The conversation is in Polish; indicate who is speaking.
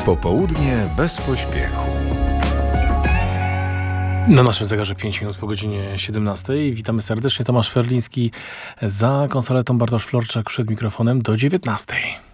Speaker 1: Popołudnie bez pośpiechu.
Speaker 2: Na naszym zegarze 5 minut po godzinie 17. Witamy serdecznie. Tomasz Ferliński za konsoletą, Bartosz Florczak przed mikrofonem do 19.